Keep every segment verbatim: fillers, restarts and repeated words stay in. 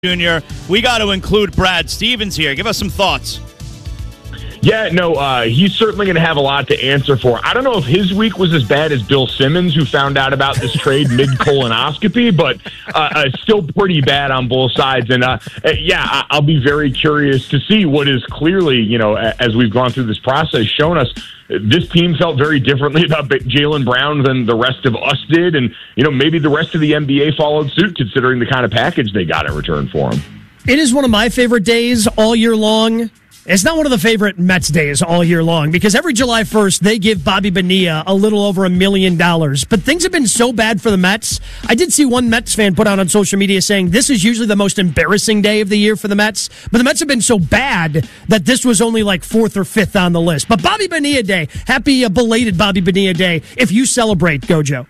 Junior, we got to include Brad Stevens here. Give us some thoughts. Yeah, no, uh, he's certainly going to have a lot to answer for. I don't know if his week was as bad as Bill Simmons, who found out about this trade mid-colonoscopy, but uh, uh, still pretty bad on both sides. And, uh, uh, yeah, I- I'll be very curious to see what is clearly, you know, as we've gone through this process, shown us this team felt very differently about Jaylen Brown than the rest of us did. And, you know, maybe the rest of the N B A followed suit considering the kind of package they got in return for him. It is one of my favorite days all year long. It's not one of the favorite Mets days all year long because every July first they give Bobby Bonilla a little over a million dollars. But things have been so bad for the Mets. I did see one Mets fan put out on social media saying this is usually the most embarrassing day of the year for the Mets. But the Mets have been so bad that this was only like fourth or fifth on the list. But Bobby Bonilla Day, happy uh, belated Bobby Bonilla Day if you celebrate, Gojo.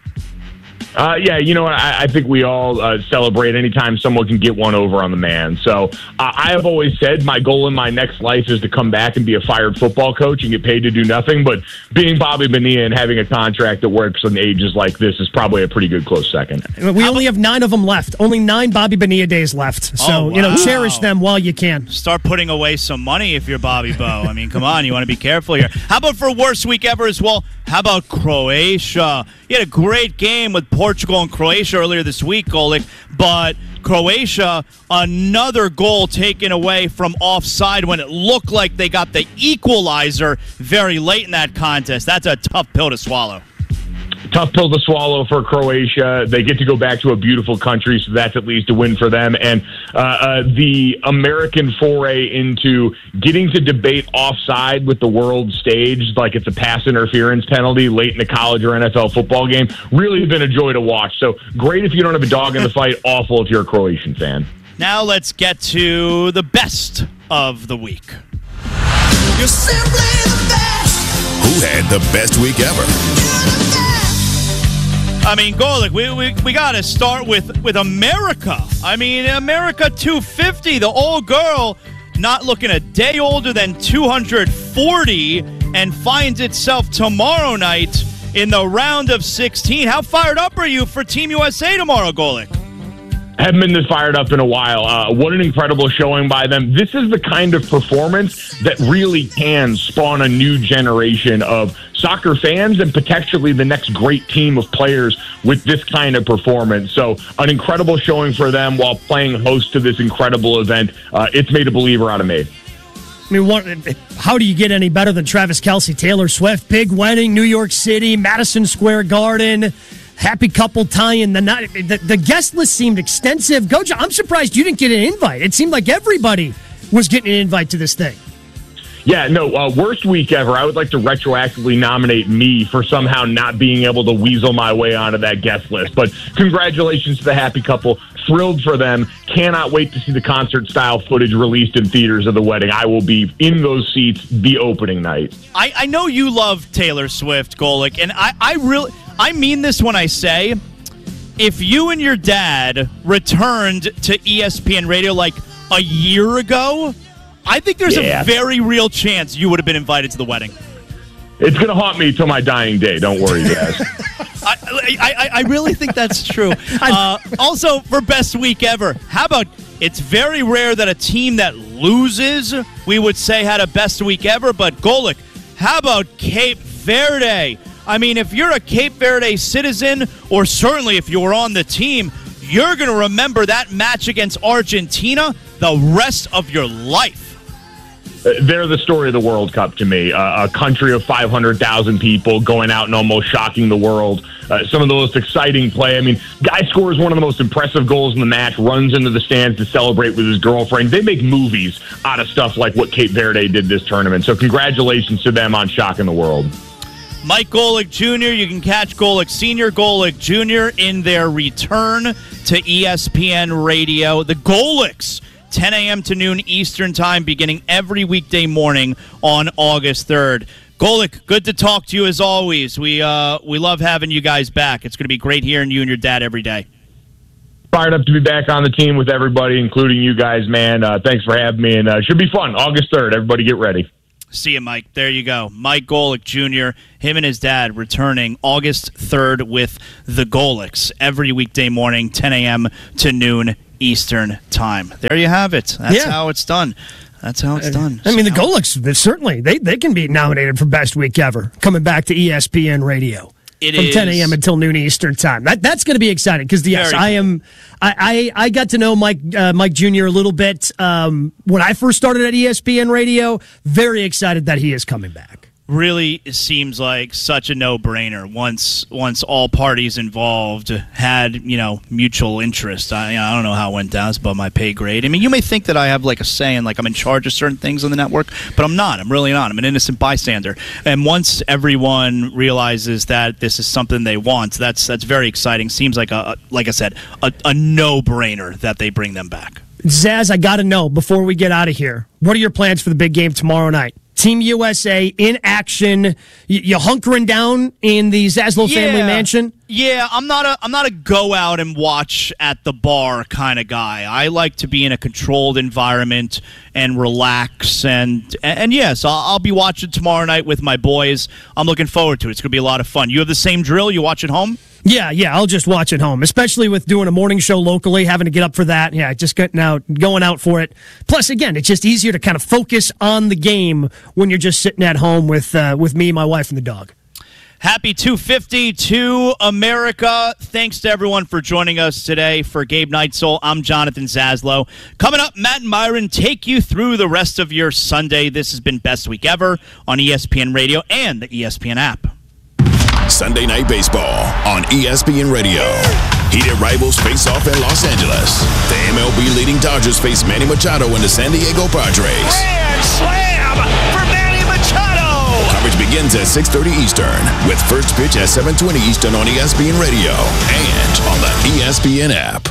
Uh, yeah, you know what? I, I think we all uh, celebrate anytime someone can get one over on the man. So uh, I have always said my goal in my next life is to come back and be a fired football coach and get paid to do nothing. But being Bobby Bonilla and having a contract that works on ages like this is probably a pretty good close second. We only have nine of them left. Only nine Bobby Bonilla days left. So, Oh, wow. you know, cherish them while you can. Start putting away some money if you're Bobby Bo. I mean, come on, you want to be careful here. How about for worst week ever as well? How about Croatia? You had a great game with Portugal and Croatia earlier this week, Golic, but Croatia, another goal taken away from offside when it looked like they got the equalizer very late in that contest. That's a tough pill to swallow. Tough pill to swallow for Croatia. They get to go back to a beautiful country, so that's at least a win for them. And uh, uh, the American foray into getting to debate offside with the world stage, like it's a pass interference penalty late in a college or N F L football game, really been a joy to watch. So great if you don't have a dog in the fight, awful if you're a Croatian fan. Now let's get to the best of the week. You're simply the best. Who had the best week ever? You're the best. I mean, Golic, we we, we got to start with, with America. I mean, America two fifty, the old girl, not looking a day older than two hundred forty, and finds itself tomorrow night in the round of sixteen. How fired up are you for Team U S A tomorrow, Golic? Haven't been this fired up in a while. Uh, what an incredible showing by them. This is the kind of performance that really can spawn a new generation of soccer fans and potentially the next great team of players with this kind of performance. So an incredible showing for them while playing host to this incredible event. Uh, it's made a believer out of me. I mean, what, how do you get any better than Travis Kelce, Taylor Swift, big wedding, New York City, Madison Square Garden, happy couple tie-in. The, night, the, the guest list seemed extensive. Gojo, I'm surprised you didn't get an invite. It seemed like everybody was getting an invite to this thing. Yeah, no, uh, worst week ever. I would like to retroactively nominate me for somehow not being able to weasel my way onto that guest list. But congratulations to the happy couple. Thrilled for them. Cannot wait to see the concert-style footage released in theaters of the wedding. I will be in those seats the opening night. I, I know you love Taylor Swift, Golic, and I, I really I mean this when I say if you and your dad returned to E S P N Radio like a year ago, I think there's yeah. a very real chance you would have been invited to the wedding. It's going to haunt me till my dying day. Don't worry, guys. I, I, I really think that's true. Uh, also, for best week ever, how about it's very rare that a team that loses, we would say, had a best week ever, but Golic, how about Cape Verde? I mean, if you're a Cape Verde citizen, or certainly if you were on the team, you're going to remember that match against Argentina the rest of your life. They're the story of the World Cup to me. Uh, a country of five hundred thousand people going out and almost shocking the world. Uh, some of the most exciting play. I mean, guy scores one of the most impressive goals in the match, runs into the stands to celebrate with his girlfriend. They make movies out of stuff like what Cape Verde did this tournament. So congratulations to them on shocking the world. Mike Golic Junior You can catch Golic Senior, Golic Junior in their return to E S P N Radio. The Golics, ten a.m. to noon Eastern Time, beginning every weekday morning on August third. Golic, good to talk to you as always. We uh, we love having you guys back. It's going to be great hearing you and your dad every day. Fired up to be back on the team with everybody, including you guys, man. Uh, thanks for having me, and uh, it should be fun. August third. Everybody get ready. See you, Mike. There you go. Mike Golic Junior, him and his dad returning August third with the Golics every weekday morning, ten a.m. to noon Eastern Time. There you have it. That's Yeah. how it's done. That's how it's done. I mean, the So- Golics, they certainly, they, they can be nominated for Best Week Ever, coming back to E S P N Radio. It from is. ten a.m. until noon Eastern Time. That That's going to be exciting because, yes, Very I cool. am. I, I, I got to know Mike uh, Mike Junior a little bit um, when I first started at E S P N Radio. Very excited that he is coming back. Really seems like such a no-brainer once once all parties involved had, you know, mutual interest. I, I don't know how it went down. It's above my pay grade. I mean, you may think that I have like a say and like I'm in charge of certain things on the network, but I'm not. I'm really not. I'm an innocent bystander. And once everyone realizes that this is something they want, that's that's very exciting. Seems like a like I said, a, a no-brainer that they bring them back. Zaz, I got to know before we get out of here, what are your plans for the big game tomorrow night? Team U S A in action. You, you hunkering down in the Zaslow family mansion? Yeah, I'm not a I'm not a go out and watch at the bar kind of guy. I like to be in a controlled environment and relax and and, and yes, I'll, I'll be watching tomorrow night with my boys. I'm looking forward to it. It's going to be a lot of fun. You have the same drill? You watch at home? Yeah, yeah, I'll just watch at home, especially with doing a morning show locally, having to get up for that. Yeah, just getting out, going out for it. Plus, again, it's just easier to kind of focus on the game when you're just sitting at home with uh, with me, my wife, and the dog. Happy two fifty to America. Thanks to everyone for joining us today. For Gabe Neitzel, I'm Jonathan Zaslow. Coming up, Matt and Myron take you through the rest of your Sunday. This has been Best Week Ever on E S P N Radio and the E S P N app. Sunday Night Baseball on E S P N Radio. Heated rivals face off in Los Angeles. The M L B leading Dodgers face Manny Machado and the San Diego Padres. Grand slam for Manny Machado. Coverage begins at six thirty Eastern with first pitch at seven twenty Eastern on E S P N Radio and on the E S P N app.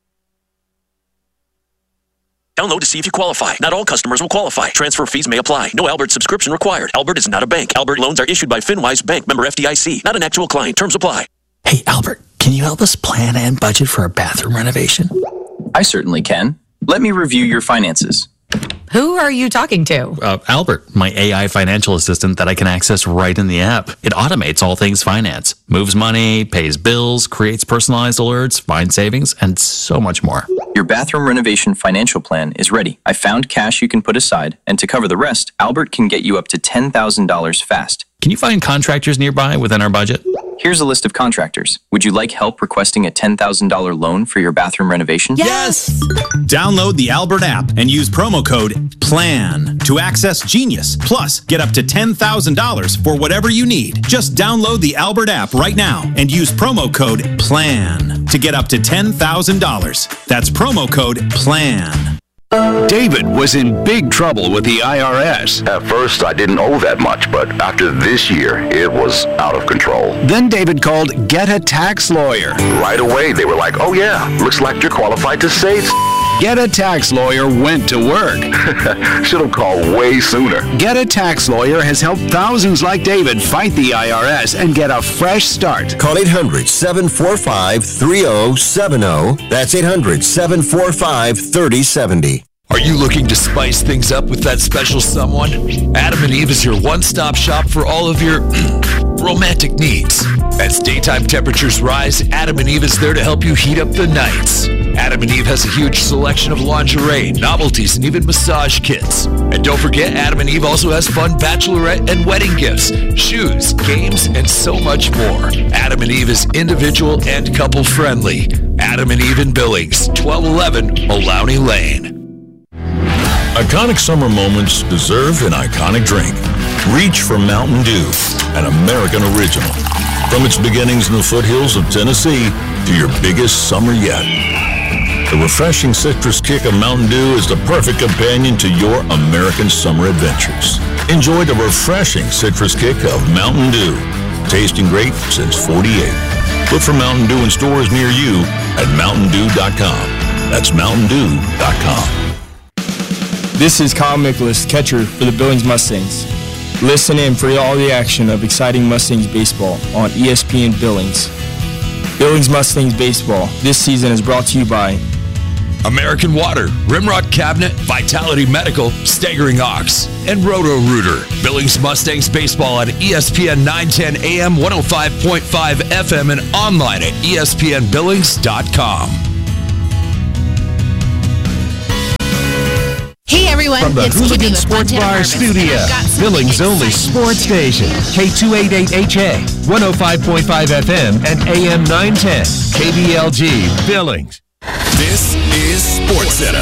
Download to see if you qualify. Not all customers will qualify. Transfer fees may apply. No Albert subscription required. Albert is not a bank. Albert loans are issued by FinWise Bank, member F D I C. Not an actual client. Terms apply. Hey, Albert, can you help us plan and budget for a bathroom renovation? I certainly can. Let me review your finances. Who are you talking to? Uh, Albert, my A I financial assistant that I can access right in the app. It automates all things finance, moves money, pays bills, creates personalized alerts, finds savings, and so much more. Your bathroom renovation financial plan is ready. I found cash you can put aside, and to cover the rest, Albert can get you up to ten thousand dollars fast. Can you find contractors nearby within our budget? Here's a list of contractors. Would you like help requesting a ten thousand dollars loan for your bathroom renovation? Yes! Download the Albert app and use promo code PLAN to access Genius. Plus, get up to ten thousand dollars for whatever you need. Just download the Albert app right now and use promo code PLAN to get up to ten thousand dollars. That's promo code PLAN. David was in big trouble with the I R S. At first, I didn't owe that much, but after this year, it was out of control. Then David called Get a Tax Lawyer. Right away, they were like, oh yeah, looks like you're qualified to save. Get a Tax Lawyer went to work. Should have called way sooner. Get a Tax Lawyer has helped thousands like David fight the I R S and get a fresh start. Call eight hundred, seven four five, three oh seven oh. That's eight hundred, seven four five, three oh seven oh. Are you looking to spice things up with that special someone? Adam and Eve is your one-stop shop for all of your romantic needs. As daytime temperatures rise, Adam and Eve is there to help you heat up the nights. Adam and Eve has a huge selection of lingerie, novelties, and even massage kits. And don't forget, Adam and Eve also has fun bachelorette and wedding gifts, shoes, games, and so much more. Adam and Eve is individual and couple friendly. Adam and Eve in Billings, twelve eleven Maloney Lane. Iconic summer moments deserve an iconic drink. Reach for Mountain Dew, an American original. From its beginnings in the foothills of Tennessee to your biggest summer yet. The refreshing citrus kick of Mountain Dew is the perfect companion to your American summer adventures. Enjoy the refreshing citrus kick of Mountain Dew. Tasting great since forty-eight. Look for Mountain Dew in stores near you at mountain dew dot com. That's mountain dew dot com. This is Kyle Mikolas, catcher for the Billings Mustangs. Listen in for all the action of exciting Mustangs baseball on E S P N Billings. Billings Mustangs baseball this season is brought to you by American Water, Rimrock Cabinet, Vitality Medical, Staggering Ox, and Roto-Rooter. Billings Mustangs baseball on E S P N nine ten A M, one oh five point five F M, and online at E S P N Billings dot com. everyone. From the It's Hooligan Kimmy with Sports Montana Bar Harvest. studio, I've got something Billings' only exciting sports for you. station, K two eighty-eight H A, one oh five point five F M, and A M nine ten, K B L G, Billings. This is Sports Center.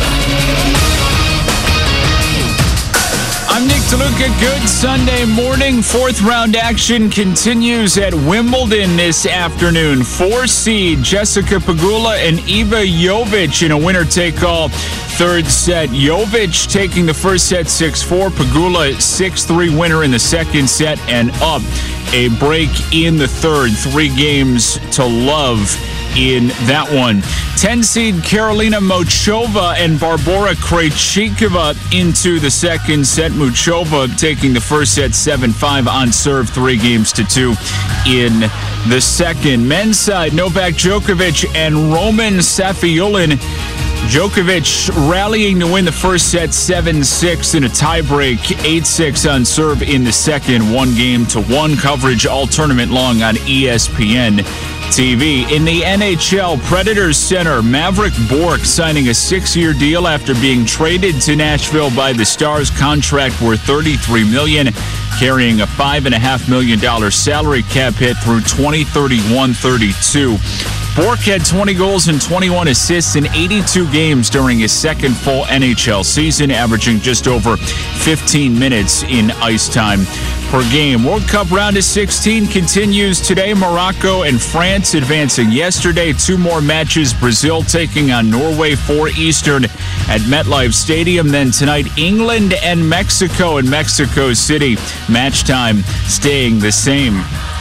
I'm Nick DeLuca. Good Sunday morning. Fourth round action continues at Wimbledon this afternoon. Four seed Jessica Pegula and Iva Jovic in a winner-take-all third set. Jovic taking the first set six four. Pegula six three winner in the second set and up a break in the third. Three games to love in that one. ten seed Karolina Muchova and Barbora Krejcikova into the second set. Muchova taking the first set seven five on serve, three games to two in the second. Men's side, Novak Djokovic and Roman Safiullin. Djokovic rallying to win the first set seven six in a tiebreak, eight six on serve in the second, one game to one. Coverage all tournament long on E S P N T V. In the N H L, Predators center Maverick Bourque signing a six-year deal after being traded to Nashville by the Stars. Contract worth thirty-three million dollars, carrying a five point five million dollars salary cap hit through twenty thirty-one thirty-two. Bourque had twenty goals and twenty-one assists in eighty-two games during his second full N H L season, averaging just over fifteen minutes in ice time per game. World Cup round of sixteen continues today. Morocco and France advancing yesterday. Two more matches. Brazil taking on Norway, four Eastern at MetLife Stadium. Then tonight, England and Mexico in Mexico City. Match time staying the same.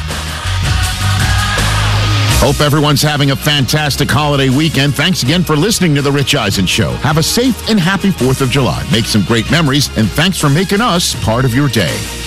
Hope everyone's having a fantastic holiday weekend. Thanks again for listening to The Rich Eisen Show. Have a safe and happy fourth of July. Make some great memories, and thanks for making us part of your day.